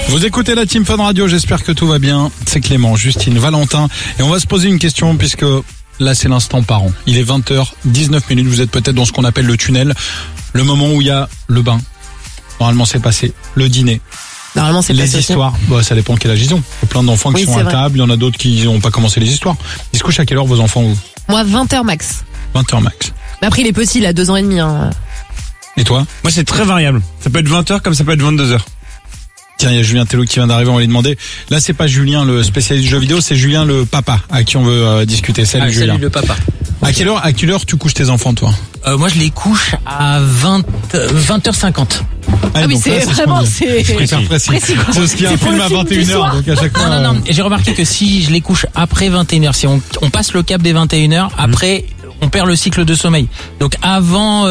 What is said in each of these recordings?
Vous écoutez la Team Fun Radio, j'espère que tout va bien. C'est Clément, Justine, Valentin. Et on va se poser une question puisque là c'est l'instant parent. Il est 20h19, vous êtes peut-être dans ce qu'on appelle le tunnel. Le moment où il y a le bain. Normalement c'est passé. Le dîner. Normalement c'est passé. Les histoires. Bah, ça dépend quel âge ils ont. Il y a plein d'enfants qui sont à table, il y en a d'autres qui n'ont pas commencé les histoires. Ils se couchent à quelle heure vos enfants vous? Moi 20h max. 20h max. Mais après il est petit, il a 2 ans et demi. Hein. Et toi? Moi c'est très variable. Ça peut être 20h comme ça peut être 22h. Tiens, il y a Julien Tello qui vient d'arriver, on va lui demander. Là, c'est pas Julien le spécialiste du jeu vidéo, c'est Julien le papa à qui on veut discuter. Salut Julien. Salut le papa. À quelle heure tu couches tes enfants, toi? Moi, je les couche à 20h50. Ah oui, c'est vraiment, c'est précis. C'est ce qui a un film à 21h, donc à chaque fois. Non. J'ai remarqué que si je les couche après 21h, si on passe le cap des 21h, après, on perd le cycle de sommeil. Donc avant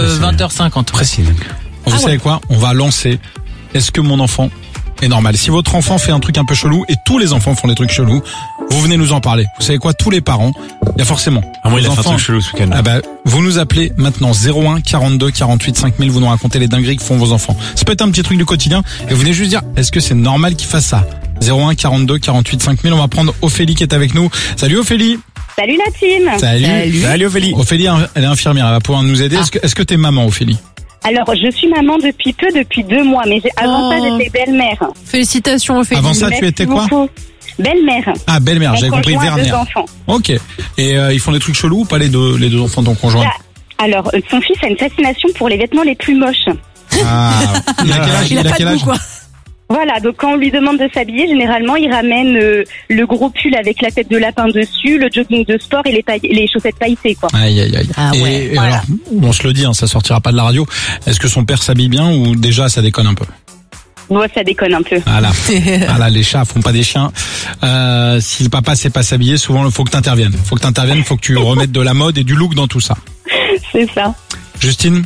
20h50. Précis. Vous savez quoi? On va lancer. Est-ce que mon enfant est normal? Si votre enfant fait un truc un peu chelou, et tous les enfants font des trucs chelous, vous venez nous en parler. Vous savez quoi? Tous les parents, il y a forcément. Ah, moi, il a fait un truc chelou ce week-end. Ah bah, vous nous appelez maintenant 01 42 48 5000, vous nous racontez les dingueries que font vos enfants. Ça peut être un petit truc du quotidien, et vous venez juste dire, est-ce que c'est normal qu'ils fassent ça? 01 42 48 5000, on va prendre Ophélie qui est avec nous. Salut Ophélie. Salut la team. Salut Ophélie. Ophélie, elle est infirmière, elle va pouvoir nous aider. Est-ce que t'es maman, Ophélie? Alors, je suis maman depuis 2 mois, mais avant ça, j'étais belle-mère. Félicitations Ophélie. Avant ça, tu étais quoi? Belle-mère. Ah, belle-mère, j'avais compris Vernière. 2 enfants. Ok. Et ils font des trucs chelous ou pas les deux enfants de ton conjoint? Alors, son fils a une fascination pour les vêtements les plus moches. Ah, il a quel âge? Il a pas de goût, quoi. Voilà, donc quand on lui demande de s'habiller, généralement, il ramène le gros pull avec la tête de lapin dessus, le jogging de sport et les chaussettes pailletées, quoi. Aïe. Ah ouais, et alors, on se le dit, ça sortira pas de la radio. Est-ce que son père s'habille bien ou déjà ça déconne un peu? Moi, ça déconne un peu. Voilà, les chats font pas des chiens. Si le papa sait pas s'habiller, souvent, il faut que t'interviennes. Faut que tu remettes de la mode et du look dans tout ça. C'est ça. Justine,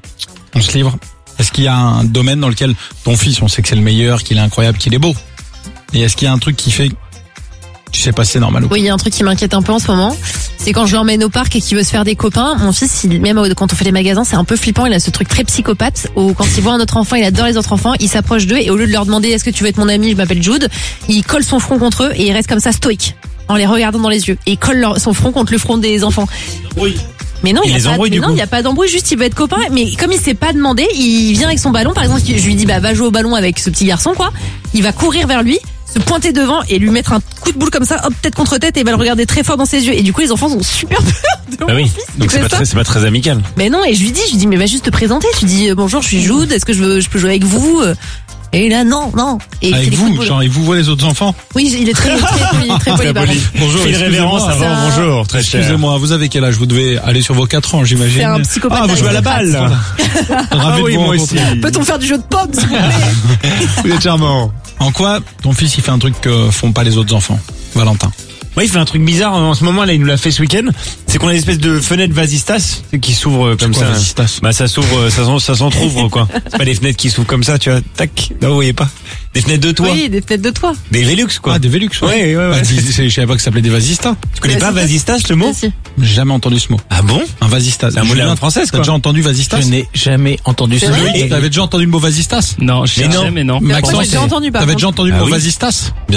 on se livre. Est-ce qu'il y a un domaine dans lequel ton fils, on sait que c'est le meilleur, qu'il est incroyable, qu'il est beau? Et est-ce qu'il y a un truc qui fait, tu sais pas si c'est normal ou pas? Oui, il y a un truc qui m'inquiète un peu en ce moment. C'est quand je l'emmène au parc et qu'il veut se faire des copains. Mon fils, même quand on fait les magasins, c'est un peu flippant. Il a ce truc très psychopathe où quand il voit un autre enfant, il adore les autres enfants, il s'approche d'eux et au lieu de leur demander est-ce que tu veux être mon ami, je m'appelle Jude, il colle son front contre eux et il reste comme ça stoïque en les regardant dans les yeux et il colle son front contre le front des enfants. Oui. Mais non, il n'y a pas d'embrouille, juste il veut être copain. Mais comme il s'est pas demandé, il vient avec son ballon. Par exemple, je lui dis va jouer au ballon avec ce petit garçon, quoi. Il va courir vers lui, se pointer devant et lui mettre un coup de boule comme ça, hop, tête contre tête, et il va le regarder très fort dans ses yeux. Et du coup, les enfants ont super peur de mon fils. Donc c'est pas très amical. Mais non, et je lui dis mais va juste te présenter. Tu dis bonjour, je suis Jude, est-ce que je peux jouer avec vous? Et là, non. Et avec vous, genre, il vous voit les autres enfants? Oui, il est très poli. Bonjour, une révérence avant, bonjour, très cher. Excusez-moi, vous avez quel âge? Vous devez aller sur vos 4 ans, j'imagine. C'est un psychopathe. Ah, vous jouez à la balle. Oui, moi aussi. Peut-on faire du jeu de pommes, s'il vous plaît? Vous êtes charmant. En quoi ton fils, il fait un truc que font pas les autres enfants? Valentin. Ouais, il fait un truc bizarre en ce moment, là, il nous l'a fait ce week-end. C'est qu'on a une espèce de fenêtre vasistas qui s'ouvre comme ça. Vasistas? Bah, ça s'ouvre, ça s'entrouvre, quoi. C'est pas des fenêtres qui s'ouvrent comme ça, tu vois, tac. Non, vous voyez pas. Des fenêtres de toit. Oui, des fenêtres de toit. Des Velux, quoi. Ah, des Velux, ouais. Ouais. Bah, je savais pas que ça s'appelait des vasistas. Tu connais pas vasistas, le mot? Si. J'ai jamais entendu ce mot. Ah bon? Un vasistas. C'est un mot de la française, quoi. T'as déjà entendu vasistas? Je n'ai jamais entendu ça. T'avais déjà entendu le mot vasistas? Non, je sais jamais, non. Maxence, Moi, j'ai déjà entendu, par t'avais contre. déjà entendu le mot vasistas?